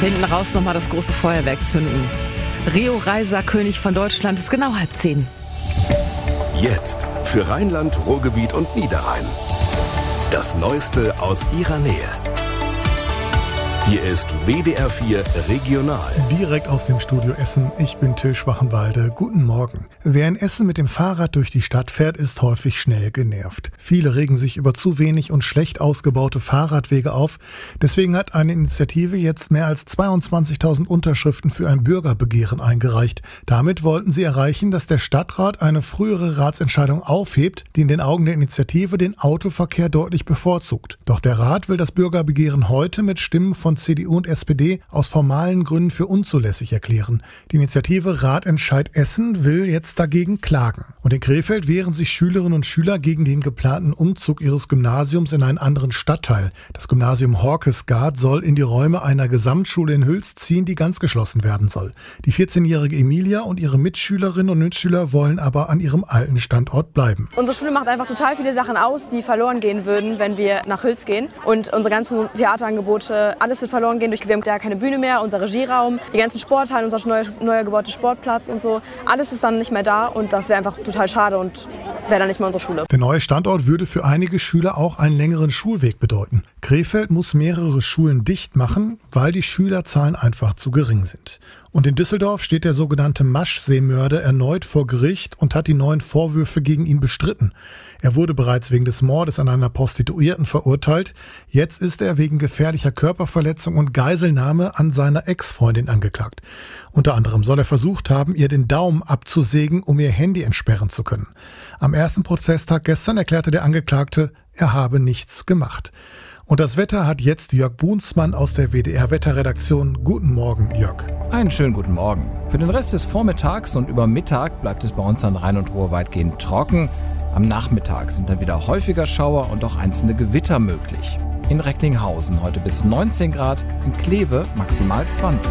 Hinten raus nochmal das große Feuerwerk zünden. Rio Reiser, König von Deutschland, ist genau 9:30. Jetzt für Rheinland, Ruhrgebiet und Niederrhein. Das Neueste aus ihrer Nähe. Hier ist WDR 4 Regional. Direkt aus dem Studio Essen. Ich bin Till Schwachenwalde. Guten Morgen. Wer in Essen mit dem Fahrrad durch die Stadt fährt, ist häufig schnell genervt. Viele regen sich über zu wenig und schlecht ausgebaute Fahrradwege auf. Deswegen hat eine Initiative jetzt mehr als 22.000 Unterschriften für ein Bürgerbegehren eingereicht. Damit wollten sie erreichen, dass der Stadtrat eine frühere Ratsentscheidung aufhebt, die in den Augen der Initiative den Autoverkehr deutlich bevorzugt. Doch der Rat will das Bürgerbegehren heute mit Stimmen von CDU und SPD aus formalen Gründen für unzulässig erklären. Die Initiative Ratentscheid Essen will jetzt dagegen klagen. Und in Krefeld wehren sich Schülerinnen und Schüler gegen den geplanten Umzug ihres Gymnasiums in einen anderen Stadtteil. Das Gymnasium Horkesgard soll in die Räume einer Gesamtschule in Hüls ziehen, die ganz geschlossen werden soll. Die 14-jährige Emilia und ihre Mitschülerinnen und Mitschüler wollen aber an ihrem alten Standort bleiben. Unsere Schule macht einfach total viele Sachen aus, die verloren gehen würden, wenn wir nach Hüls gehen. Und unsere ganzen Theaterangebote, alles wird verloren gehen. Wir haben ja keine Bühne mehr, unser Regieraum, die ganzen Sporthallen, unser neuer gebauter Sportplatz und so. Alles ist dann nicht mehr da und das wäre einfach total schade und wäre dann nicht mehr unsere Schule. Der neue Standort würde für einige Schüler auch einen längeren Schulweg bedeuten. Krefeld muss mehrere Schulen dicht machen, weil die Schülerzahlen einfach zu gering sind. Und in Düsseldorf steht der sogenannte Maschsee-Mörder erneut vor Gericht und hat die neuen Vorwürfe gegen ihn bestritten. Er wurde bereits wegen des Mordes an einer Prostituierten verurteilt. Jetzt ist er wegen gefährlicher Körperverletzung und Geiselnahme an seiner Ex-Freundin angeklagt. Unter anderem soll er versucht haben, ihr den Daumen abzusägen, um ihr Handy entsperren zu können. Am ersten Prozesstag gestern erklärte der Angeklagte, er habe nichts gemacht. Und das Wetter hat jetzt Jörg Bunsmann aus der WDR-Wetterredaktion. Guten Morgen, Jörg. Einen schönen guten Morgen. Für den Rest des Vormittags und über Mittag bleibt es bei uns an Rhein und Ruhr weitgehend trocken. Am Nachmittag sind dann wieder häufiger Schauer und auch einzelne Gewitter möglich. In Recklinghausen heute bis 19 Grad, in Kleve maximal 20.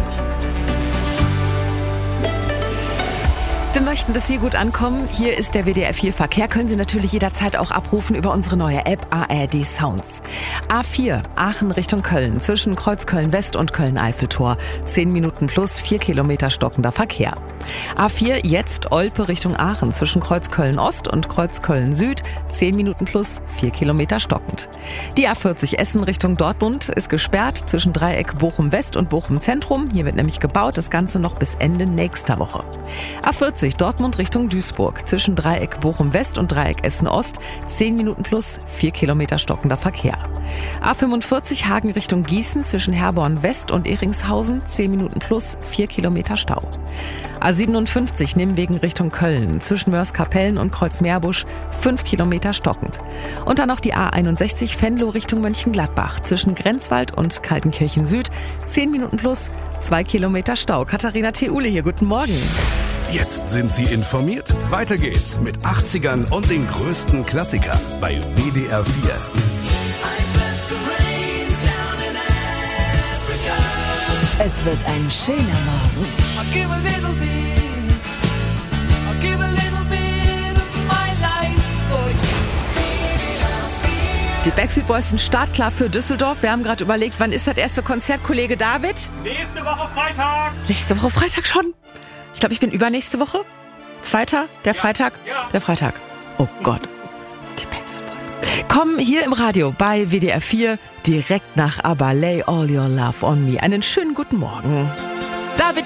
Wir möchten, dass Sie gut ankommen. Hier ist der WDR 4 Verkehr. Können Sie natürlich jederzeit auch abrufen über unsere neue App ARD Sounds. A4 Aachen Richtung Köln zwischen Kreuzköln West und Köln-Eiffeltor. 10 Minuten plus 4 Kilometer stockender Verkehr. A4 jetzt Olpe Richtung Aachen zwischen Kreuzköln Ost und Kreuzköln Süd. 10 Minuten plus 4 Kilometer stockend. Die A40 Essen Richtung Dortmund ist gesperrt zwischen Dreieck Bochum West und Bochum Zentrum. Hier wird nämlich gebaut, das Ganze noch bis Ende nächster Woche. A40 Dortmund Richtung Duisburg zwischen Dreieck Bochum West und Dreieck Essen Ost. 10 Minuten plus 4 Kilometer stockender Verkehr. A45 Hagen Richtung Gießen zwischen Herborn West und Ehringshausen. 10 Minuten plus 4 Kilometer Stau. A57 Nimwegen Richtung Köln zwischen Mörs-Kapellen und Kreuzmeerbusch 5 Kilometer stockend. Und dann noch die A61 Venlo Richtung Mönchengladbach zwischen Grenzwald und Kaltenkirchen Süd 10 Minuten plus 2 Kilometer Stau. Katharina Theule hier, guten Morgen. Jetzt sind Sie informiert. Weiter geht's mit 80ern und den größten Klassikern bei WDR 4. Es wird ein schöner Morgen. Die Backstreet Boys sind startklar für Düsseldorf. Wir haben gerade überlegt, wann ist das erste Konzert, Kollege David? Nächste Woche Freitag. Nächste Woche Freitag schon? Ich glaube, ich bin übernächste Woche. Zweiter? Der Freitag? Ja. Der Freitag. Oh Gott. Die Backstreet Boys. Kommen hier im Radio bei WDR 4 direkt nach ABBA Lay All Your Love on Me. Einen schönen guten Morgen. David